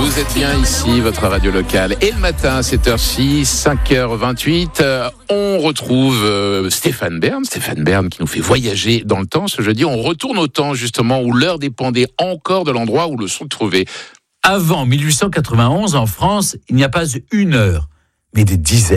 Vous êtes bien ici, votre radio locale. Et le matin, à cette heure-ci, 5h28, on retrouve Stéphane Bern. Stéphane Bern qui nous fait voyager dans le temps. Ce jeudi, on retourne au temps, justement, où l'heure dépendait encore de l'endroit où le son trouvait. Avant 1891, en France, il n'y a pas une heure, mais des dizaines.